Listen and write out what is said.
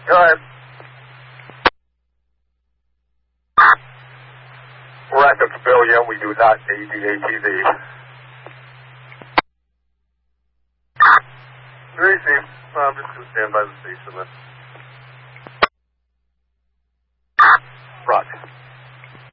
Go ahead. Rapid civilian, we do not need the ATV. Receive. I'm just going to stand by the station then.